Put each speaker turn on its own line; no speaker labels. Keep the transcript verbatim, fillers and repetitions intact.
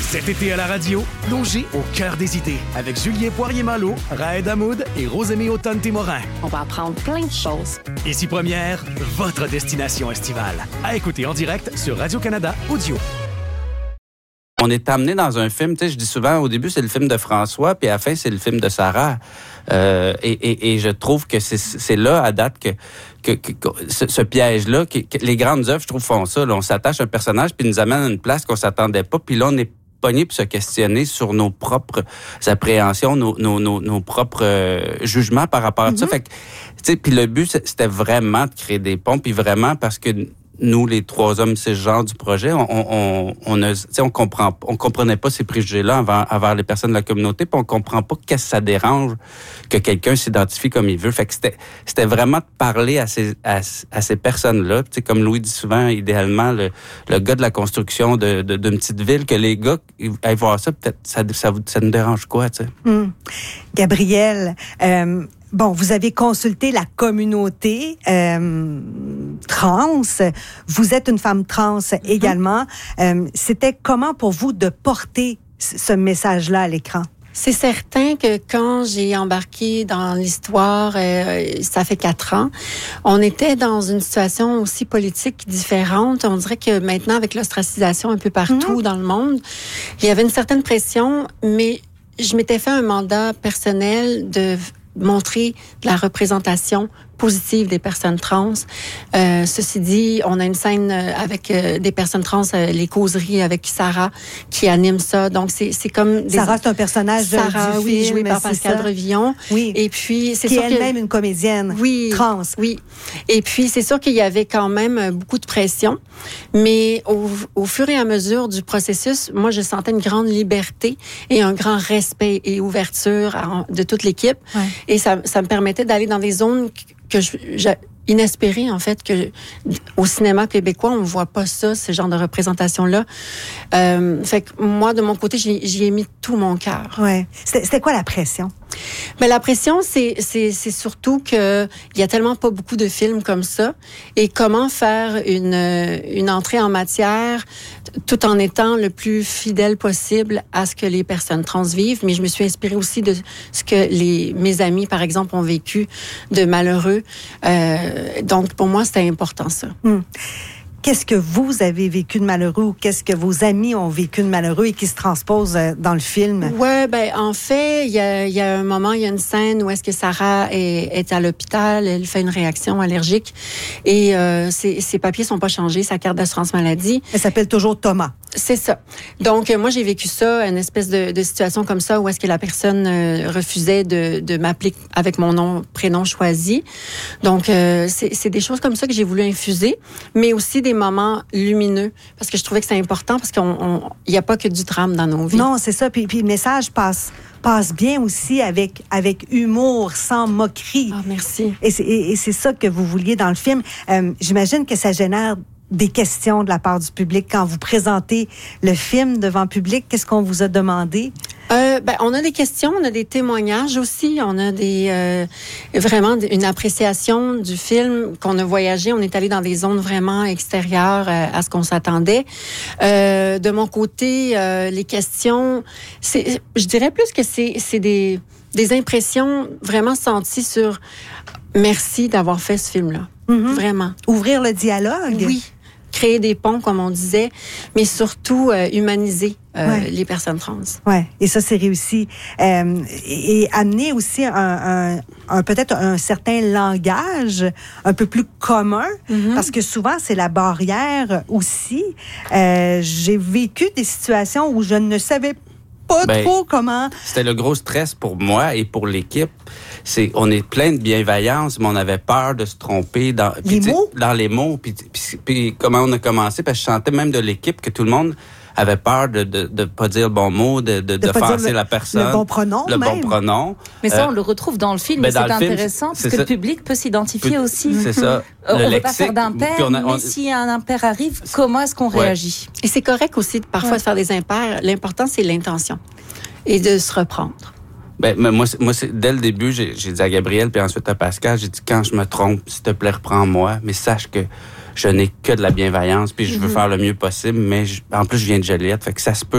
Cet été à la radio, plongez au cœur des idées avec Julien Poirier-Malo, Raed Hamoud et Rosemée Automne-Témorin.
On va apprendre plein de choses.
Ici Première, votre destination estivale. À écouter en direct sur Radio-Canada Audio.
On est amené dans un film, tu sais, je dis souvent, au début, c'est le film de François, puis à la fin, c'est le film de Sarah. Euh, et, et, et je trouve que c'est, c'est là, à date, que, que, que, que ce, ce piège-là, que, que les grandes œuvres, je trouve, font ça. Là, on s'attache à un personnage, puis nous amène à une place qu'on s'attendait pas, puis là, on est pogné pour se questionner sur nos propres appréhensions, nos, nos, nos, nos propres euh, jugements par rapport à mm-hmm. ça. Fait que, tu sais, puis le but, c'était vraiment de créer des ponts, puis vraiment parce que nous, les trois hommes cisgenres du projet, on, on, on, a, on comprend, on comprenait pas ces préjugés-là envers, envers les personnes de la communauté, puis on comprend pas qu'est-ce que ça dérange que quelqu'un s'identifie comme il veut. Fait que c'était, c'était vraiment de parler à ces, à, à ces personnes-là. Tu sais, comme Louis dit souvent, idéalement, le, le gars de la construction de, de, d'une petite ville, que les gars aillent voir ça, peut-être, ça, ça, ça nous dérange quoi, tu sais.
Hum. Gabrielle, euh, bon, vous avez consulté la communauté euh, trans. Vous êtes une femme trans mm-hmm. également. Euh, c'était comment pour vous de porter ce message-là à l'écran?
C'est certain que quand j'ai embarqué dans l'histoire, euh, ça fait quatre ans, on était dans une situation aussi politique différente. On dirait que maintenant, avec l'ostracisation un peu partout mm-hmm. dans le monde, il y avait une certaine pression, mais je m'étais fait un mandat personnel de montrer de la représentation positive des personnes trans. Euh, ceci dit, on a une scène avec euh, des personnes trans, euh, les causeries avec Sarah qui anime ça. Donc c'est c'est comme des...
Sarah, c'est un personnage
Sarah,
du
oui,
film,
joué par Pascal
ça.
Brevillon.
Oui.
Et puis c'est
qui
sûr
est elle-même que... une comédienne
oui,
trans.
Oui. Et puis c'est sûr qu'il y avait quand même beaucoup de pression, mais au, au fur et à mesure du processus, moi je sentais une grande liberté et un grand respect et ouverture à, de toute l'équipe. Ouais. Et ça, ça me permettait d'aller dans des zones que je, je inespéré en fait que au cinéma québécois on voit pas ça, ce genre de représentation là. Euh, fait que moi de mon côté j'y, j'y ai mis tout mon cœur.
Ouais. C'était, c'était quoi la pression?
Mais la pression c'est c'est c'est surtout que il y a tellement pas beaucoup de films comme ça et comment faire une une entrée en matière tout en étant le plus fidèle possible à ce que les personnes trans vivent. Mais je me suis inspirée aussi de ce que les mes amis par exemple ont vécu de malheureux. Euh, donc pour moi c'était important ça.
Hum. Qu'est-ce que vous avez vécu de malheureux ou qu'est-ce que vos amis ont vécu de malheureux et qui se transpose dans le film?
Ouais, ben en fait, il y a, y a un moment, il y a une scène où est-ce que Sarah est, est à l'hôpital, elle fait une réaction allergique et euh, ses, ses papiers sont pas changés, sa carte d'assurance maladie.
Elle s'appelle toujours Thomas.
C'est ça. Donc moi j'ai vécu ça, une espèce de, de situation comme ça où est-ce que la personne euh, refusait de, de m'appeler avec mon nom, prénom choisi. Donc euh, c'est, c'est des choses comme ça que j'ai voulu infuser, mais aussi des des moments lumineux parce que je trouvais que c'est important parce qu'on il y a pas que du drame dans nos vies.
Non, c'est ça. Puis, puis le message passe passe bien aussi avec avec humour, sans moquerie.
Ah, merci.
Et c'est, et, et c'est ça que vous vouliez dans le film. Euh, j'imagine que ça génère des questions de la part du public quand vous présentez le film devant le public. Qu'est-ce qu'on vous a demandé?
Euh, ben, on a des questions, on a des témoignages aussi, on a des euh, vraiment une appréciation du film qu'on a voyagé. On est allé dans des zones vraiment extérieures euh, à ce qu'on s'attendait. Euh, de mon côté, euh, les questions, c'est, je dirais plus que c'est, c'est des, des impressions vraiment senties sur merci d'avoir fait ce film-là. Mm-hmm. Vraiment.
Ouvrir le dialogue.
Oui. Créer des ponts, comme on disait, mais surtout euh, humaniser euh, ouais. les personnes trans.
Ouais, et ça c'est réussi. Euh, et, et amener aussi un, un, un peut-être un certain langage un peu plus commun, mm-hmm. parce que souvent c'est la barrière aussi. Euh, j'ai vécu des situations où je ne savais pas
ben,
trop comment.
C'était le gros stress pour moi et pour l'équipe. C'est, on est plein de bienveillance, mais on avait peur de se tromper dans
les mots.
Dans les mots. Puis, puis, puis comment on a commencé, parce que je sentais même de l'équipe que tout le monde avait peur de de, de pas dire le bon mot, de de, de, de offenser
le,
la personne.
Le bon pronom,
le
même.
bon pronom.
Mais ça,
euh,
on le retrouve dans le film.
Ben
c'est
film,
intéressant
c'est
parce que
ça.
le public peut s'identifier
peut,
aussi.
C'est ça.
on
le
ne
lexique,
veut pas faire d'impair,
on a, on...
mais si un impair arrive, comment est-ce qu'on
ouais.
réagit?
Et c'est correct aussi parfois ouais. de faire des impairs. L'important, c'est l'intention et de se reprendre.
Ben, moi, c'est, moi c'est, dès le début, j'ai, j'ai dit à Gabrielle, puis ensuite à Pascal, j'ai dit, quand je me trompe, s'il te plaît, reprends-moi, mais sache que je n'ai que de la bienveillance, puis je veux mm-hmm. faire le mieux possible, mais je, en plus, je viens de Joliette, fait que ça se peut